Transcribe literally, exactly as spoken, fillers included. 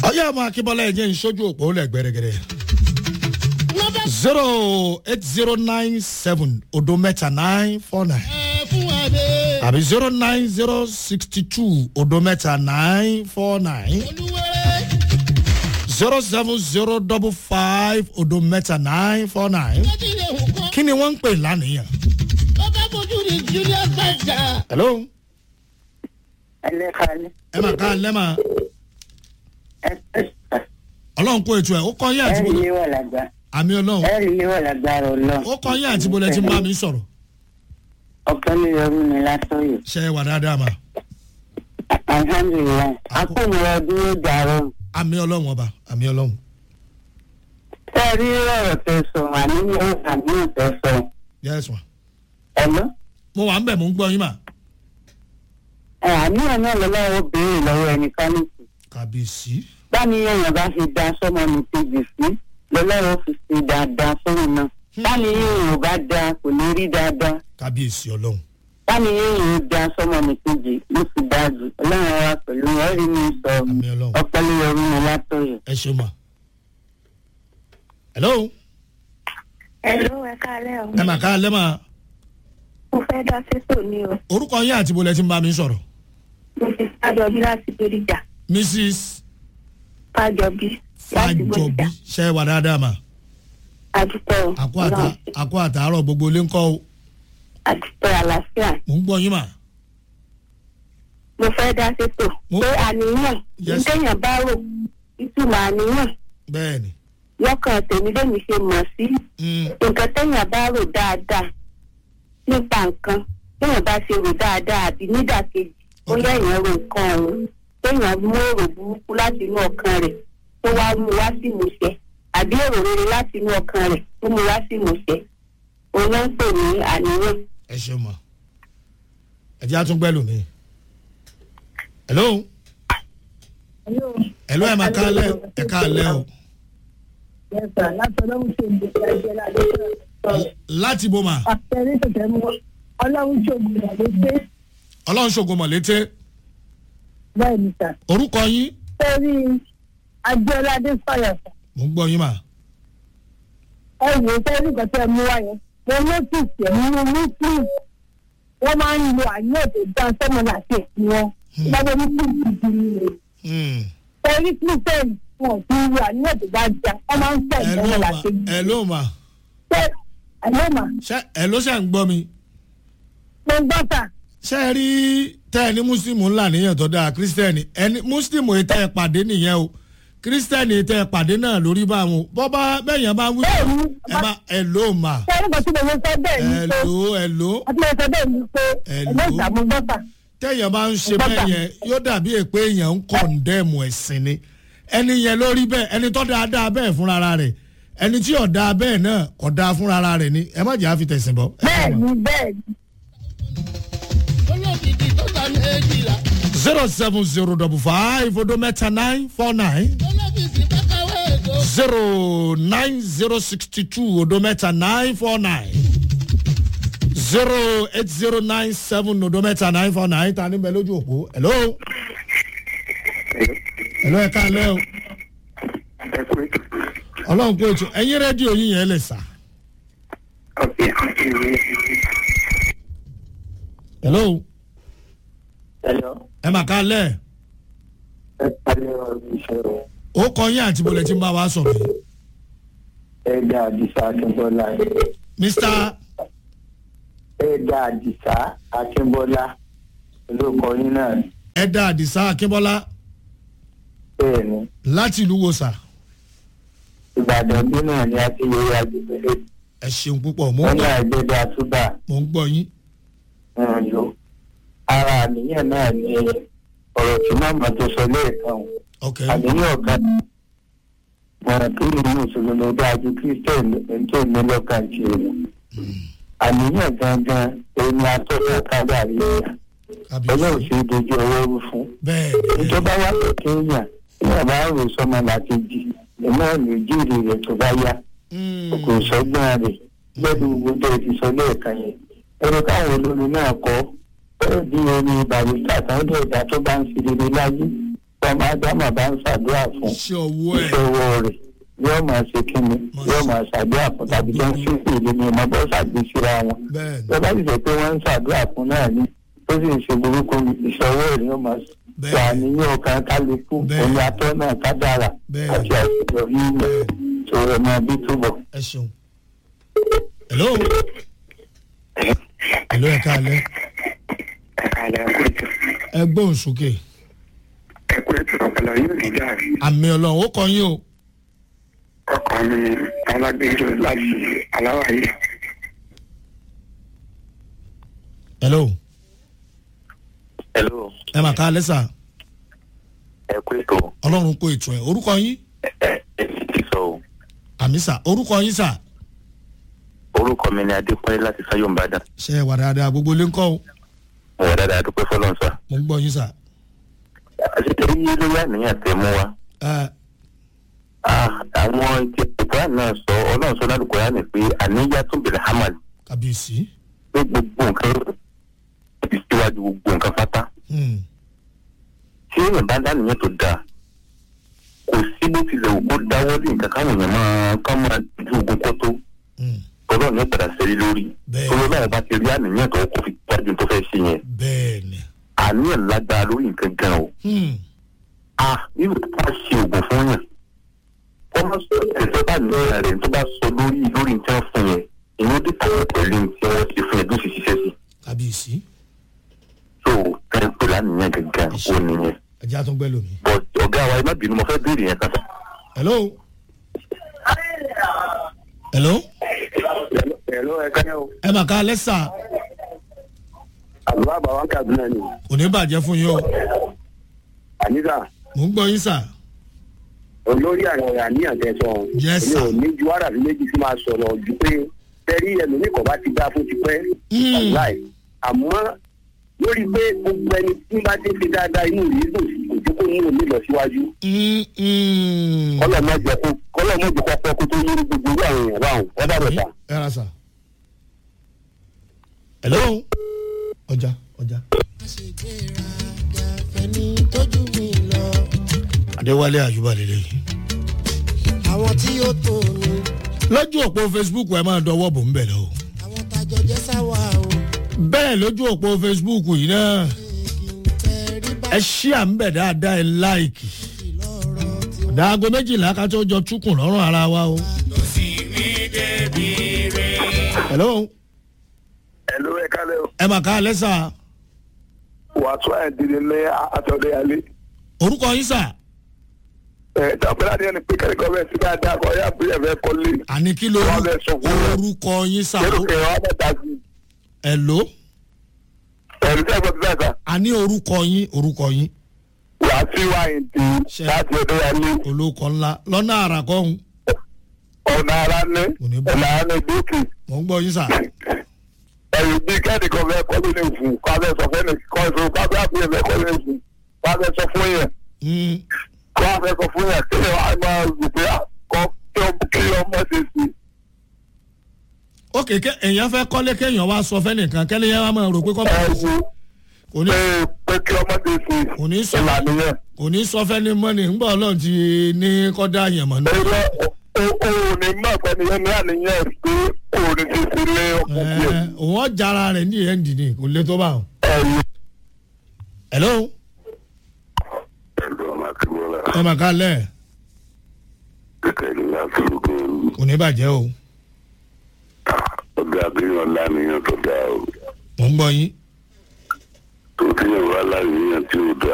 ọyá ọmọ akínbọ́lá ẹ̀ jẹ́ ìṣojú òpó lẹ̀ gbẹ̀rẹ̀gẹ̀rẹ̀ zero eight zero nine seven odo mẹ́ta nine four nine àbí zero nine zero sixty two odo mẹ́ta nine four nine zero seven zero double five odo mẹ́ta nine four nine kí ni wọ́n ń pè lánìyàn. hello. ẹ máa ká lẹ́ máa. ọlọ́run kó ètò ẹ̀ ó kọ́ yín àti bọ́lá. àmì ọlọ́run. ẹ̀rí ni wọ́n lágbára ọlọ́run. ó kọ́ yín àti bọ́lá tí máa mi sọ̀rọ̀. ọ̀kan ní ọdún mi látọ̀yọ̀. ṣe é wà dáadáa ma. alhamdulilayi akóni ọdún yóò dàrọ. àmì ọlọ́run ọba àmì ọlọ́run. ṣé ẹ rí ọ̀rọ̀ tẹ sọ àníyàn àníyàn tẹ sọ. yes ma. ẹ̀lọ́. mo wà ń bẹ̀ mo ń gbọ́ yín mà. ẹ̀ àníyàn náà lọ́wọ́ béèrè lọ́wọ́ ẹnìkan nìkan. kàbíyèsí. báni èèyàn bá fi da sọ́mọ ní kejì sí lọ́lọ́wọ́ fi ṣe dáadáa fóun náà. báni èèyàn bá da kò ní rí dáadáa. kábíyèsí ọlọ́run. báni èèyàn da sọ́mọ ní kejì ló fi dáa jù ọlọ́run wa pẹ̀lú ẹ̀rí mi sọ àmì ọlọ́run. ọ̀pẹ̀lẹ́yọrí mi látọ̀yọ̀. ẹ ṣe mà. hello. Hello, ẹ káalẹ́ o. ẹ mà ká lẹ́ mà. Mo fẹ́ dá sétò ní o. orúkọ yín àti bọ́lá tí ń bá mi sọ̀rọ̀. Mo fi Fájọbí láti Bódìjà. mrs Fájọbí láti fàjọbí Bódìjà. ṣe é wà dáadáa mà. Àdúpẹ́ o. àkó àtà àkó àtàárọ̀ gbogbo ilé ń kọ́ o. Àdúpẹ́ àlàáfíà. mò ń gbọ́ yín mà. Mo fẹ́ dá sétò. Mo- Pé àníyàn Yes. ìkéyàn bá rò ìtumọ̀ àníyàn bẹ́ẹ̀ ni. lọ́kàn tèmi lèmi ṣe mọ̀ sí. Mm, Nǹkan téèyàn bá rò dáadáa nípa nǹkan téèyàn bá ṣe rò dáadáa àbí nídàkejì ó yẹ èèyàn ro nǹkan ọ̀hún téèyàn mú èrò burúkú láti inú ọkàn rẹ̀ tó wá mú wá sí ìmúṣẹ àbí èrò rere láti inú ọkàn rẹ̀ tó mú wá sí ìmúṣẹ òun ló ń pè ní àníyàn. ẹ ṣe mọ̀. ẹ jẹ́ àtúngbẹ́ lómi. hello. hello ẹ mà ká lẹ́ ẹ ká lẹ́ o. Yẹ́sà láti ọlọ́run ṣe ìgbésí ẹgbẹ́ ládé sọ̀rọ̀. láti bó ma. Àtẹ̀rí tẹ̀tẹ̀ mú ọlọ́run ṣe ògùn ìgbàlódé ọlọ́run ṣògo mọ̀lété. bẹ́ẹ̀ ni sà. orúkọ yín. Sẹ́rí Adéọládé sọ̀yọ̀ sà. mò ń gbọ́ yín mà. Ẹ wò ó sẹ́rí nǹkan tẹ́ ẹ mú wáyé. Mo nọ́tìsì ẹ̀ nínú Muslim. Wọ́n máa ń lo àníyàn tó dá sọ́mọ láti ẹ̀sìn wọn. Ìgbàgbọ́ Muslim ti di ní rẹ̀. Hmm. Sẹ́rí Christian wọn ò fi lo àníyàn tó bá já. Wọ́n máa ń fẹ́ ẹ ìtọ́wọ́ ló mà láti ẹ̀sìn. ẹ ló mà. Ṣé àlọ́mà ṣé ẹ ló ṣe ń gbọ́ mi. ló ń gbọ́ sà? ṣé ẹ rí tẹ́ ẹ ní mùsùlùmí ńlá níyàn tó dáa kírísítẹ́nì ẹni mùsùlùmí yìí tẹ́ ẹ pàdé nìyẹn o kírísítẹ́nì yìí tẹ́ ẹ pàdé náà lórí bá wọn bọ́ bá bẹ́yẹn bá wí. Bẹ́ẹ̀ ni, ẹ má ẹ ló mà. Sẹ́rí nǹkan tí mo sọ bẹ́ẹ̀ ni ẹ pé ló ẹ ló. àti mo sọ bẹ́ẹ̀ ni pé Hello. ẹ̀lẹ́ ìdààmú gbọ́ sà. tẹ́yàn bá ń ṣe bẹ́ẹ̀ yẹn yóò dàbí èpè èèyàn ń kọ̀ǹdẹ́mù ẹ̀sìn ni ẹni yẹn lórí bẹ́ẹ̀ ẹni tó dáa dáa bẹ́ẹ̀ fúnra rẹ̀ ẹni tí ò dáa bẹ́ẹ̀ náà kò dáa fúnra rẹ̀ ni ẹ má jẹ́ àfi tẹ̀sìn bọ́. Bẹ́ẹ̀ ni bẹ́ẹ̀ ni. zero seven zero double five odo mẹ́ta nine four nine zero nine zero sixty two odo mẹ́ta nine four nine zero eight zero nine seven odo mẹ́ta nine four nine ta ni bẹ lójú òpó hello hello ẹ káalẹ́ o ọlọ́run kó ètò ẹ̀yin rédíò yín yẹn lè sà hello ẹ mà káalẹ́ ó kọ yín àti bọ̀lẹ̀ tí ń bá wa sọ̀rọ̀ yìí ẹ̀dá àdìsá akínbọ́lá mr ẹ̀dá àdìsá akínbọ́lá olóòkọ yín náà ẹ̀dá àdìsá akínbọ́lá bẹ́ẹ̀ ni láti ìlú wo sà ìbàdàn bí náà ni a ti yọrí agbègbè ẹ ṣeun púpọ̀ mò wọn ń ní gbọ́ àgbẹ̀dẹ àtúbà mò ń gbọ́ yín wọn lò ara àníyàn náà ni ọ̀rọ̀ tí màmá tó sọ lẹ́ẹ̀kan o. ok àníyàn kan wọn kí ni mùsùlùmí dájú kírísítẹ́nì tó ní lọ́kàn tí o lọ. àníyàn gangan ẹni atọ́ka kábàárì èèyàn ọlọ́run sì dojú ọwọ́ rú fún. bẹ́ẹ̀ ni ìjọba wà pé kéèyàn nígbà bá rò sọmọ láti jì ẹ̀mọ́ ìlú jíìrì rẹ̀ tó bá yá Mm, kò sọ́gbọ́n rẹ̀ lẹ́nu gbogbo tó ti sọ lẹ́ẹ̀kan yẹn. ẹ̀rọ káwọn olórin náà kọ́ bẹ́ẹ̀ bí orin barista kan dé ìdá tó bá ń fi rere láyé tọ́mọ ádámà bá ń ṣàdúrà fún iṣẹ́ ọwọ́ ẹ̀ ìṣòro rẹ̀ yóò máa ṣe kíni yóò máa ṣàdúrà fún tàbí tó ń ṣèṣe ìlú ni ọmọ bọ́ ṣàgbé síra wọn. bẹ́ẹ̀ ni tó bá sì sọ pé wọ́n ń ṣàdúrà fún náà ni tó sì ń ṣe burúkú ìṣòro rẹ̀ yóò máa Bẹ́ẹ̀. wà níyàn ọkàn kálukú Bẹ́ẹ̀. omi atọ́ náà kádàrà Bẹ́ẹ̀. àti àṣeyọrí ilẹ̀ tó ọmọ bí túbọ̀. ẹ ṣeun. hello. hello ẹ káalẹ́. Àlẹ́ àkójọ. ẹ gbóhùn sókè. Ẹ̀kú ètò ọ̀pọ̀lọ yóò ní dáre. àmì ọlọ́run ó kọ yín o. Ọkọ mi ni alágbèjọ láti aláwàyé. hello. hello ẹ mà káalẹ́ sà. ẹ kú ètò ọlọ́run kó ètò ẹ̀ orúkọ yín. ẹ ẹ sì ti sọ o àmì sà orúkọ yín sà. orúkọ mi ni adékúnlé láti sáyọ̀ nìbàdàn ṣe é wà dáadáa gbogbo ilé ń kọ́ o. ọ̀rọ̀ dáadáa dúpẹ́ fọlọ́n sá. mo ń gbọ́ yín sà. àṣetẹ̀ yí lórí àníyàn tẹ mú wa. ẹ Ah, àwọn tí ìgbà náà sọ ọlọ́run sọ lálùkò yá ni pé àníyá tún bẹ̀rẹ̀ hamad kábíyèsí. pé gbogbo nǹkan ti síwájú gbogbo nǹkan pátá. Hmm. tí èèyàn bá dá nìyẹn tó dáa kò sí bó tilẹ̀ ògbó dáwọ́ lé nǹkan káwọn èèyàn máa kán máa ju ogun kó tó Hmm. ọlọ́run ní padà sẹ́rí lórí. Bẹ́ẹ̀. torí ọlọ́run bá ti rí àníyàn tó kó fi wájú tó fẹ́ ṣe yẹn bẹ́ẹ̀ ni. àníyàn lágbára lórí nǹkan gan o. Hmm. ah nínú tó bá ṣe oògùn fún yàn wọ́n máa sọ ẹ̀sẹ̀ bá ní ọ̀rẹ́ rẹ̀ tó bá sọ lórí lórí nǹkan wọ́n fún yẹn ìyẹn ó dìtà pẹ̀lú tí wọ́n ṣe fún yẹn tó sì ṣiṣẹ́ sí. kábíyèsí. so kẹ́rin pé lánìyàn gangan ó nìyẹn. ẹ jẹ́ àtúngbẹ́ lómi. but ọ̀gá wa ẹ má bínú mo fẹ́ béèrè yẹn kan. hello. hello. Ẹ̀lọ́ ẹ̀ka yẹn o. ẹ mà káalẹ́ sà. Àlọ́ àbáwá Kaduna ni. kò ní bàjẹ́ fún yín o. Àníṣà, mo ń gbọ́ yín sà. olórí àwọn àníyàn tẹ̀sán. Yes, Èmi ò sir. ní ju wàràbí méjì sí máa sọ̀rọ̀ ju pé tẹ́rí ẹlòmíì kọ̀ bá ti dá fún tipẹ́. Hmm. Láì àmọ́ lórí pé gbogbo ẹni tí bá ti fi dáadáa inú rí dùn sí kò tó kó ní òní lọ síwájú. Hmm, hmm. Kọ́lọ̀mọ́jọ kó kọ́lọ̀mọ́jọ kọ́kọ́ kó tó lórí gbogbo irú àwọn èèyàn báwọn. Ẹ dàbọ̀ sà. ẹ ra sà. hello. ọjà ọjà. adéwálé àyùbá lélẹ̀ yìí. àwọn tí ó tó mi lójú òpó facebook ẹ máa dọwọ́ bò ń bẹ̀ lọ o. àwọn tájọ jẹ́ sáwà o bẹ́ẹ̀ lójú òpó facebook yìí náà tẹ̀rí bá ẹ ṣí à ń bẹ̀ dáadáa ẹ láìkì. lọ́rọ̀ tí wọ́n dàgó méjìlá ká tó jọ túkùn lọ́rùn ara wa o. hello. Ẹ̀lọ́ ẹ̀ka lẹ́ o. ẹ mà ká alẹ́ sà. Wà á tún àìdílé ní àtọ̀dé alẹ́. orúkọ yín sà. Ẹ̀ dàbílá ni ẹni pé kẹ́rì gọ́ọ̀mẹ̀ntì bá dáa kọ́ yá bí ẹ̀fẹ́ kọ́lé. àní kí ló Wọ́n fẹ́ sọ fún wọn. orúkọ yín sà. Lérò kẹ̀rọ ọ̀dọ̀ta sí. hello. Ẹ̀rù tẹ́ ẹ̀fọ́ ti bẹ́ẹ̀ sà. àní orúkọ yín orúkọ yín. Wà á sí wáyìntì Ṣé- láti ọ̀dọ̀ alẹ́. olóko ńlá lọ́nà àràkọ́hún. Ọ̀nà ara ní Kò ní bá- ọ̀nà ara ní dúkì. mò ń gbọ́ yín sà. Ẹ̀rù bí kẹ́rì kan fẹ́ kọ́lé ní ìfún kọ́ abẹ́ sọ fẹ́ kọ́ ìfún kọ́ abẹ́ àbúrò fẹ́ kọ́lé ní ìfún kọ́ abẹ́ sọ fún yẹn Hmm. kọ́ abẹ́ sọ fún yẹn kí ni wàá máa rò pé kọ́ kí ọmọ ṣe sí. ó kéèké èèyàn fẹ́ kọ́lé kéèyàn wá sọ fẹ́ nìkan kẹ́lẹ́ yẹn wá máa rò pé kọ́ máa Ẹ̀rù kò ní pé pé kí ọmọ ṣe sí. kò ní sọ Ìlànà yẹn. kò ní sọ fẹ́ ní mọ́ni ńgbà ọlọ́run ti ní kọ́dá yẹn mọ́ náà. Ẹ̀rọ òun ni mọ̀ pé ni ẹni àníyàn pé òun ni ti fi lé ọkọ̀ bí ẹ̀. Ẹ, òun ọ̀jára rẹ̀ ní ẹ̀ ń dìde kò lè tó bá wọn. Ẹ̀rù. hello. Ẹ̀rù ọmọ akíwọ́lá ẹ mà ká lẹ̀ kékeré láti lóko ẹ̀rù. kò ní bàjẹ́ o. Ọ̀gá àbíyàn láníyàn tó dáa o. mò ń gbọ́ yín. Tó tíyàn wá láníyàn tí ó dáa.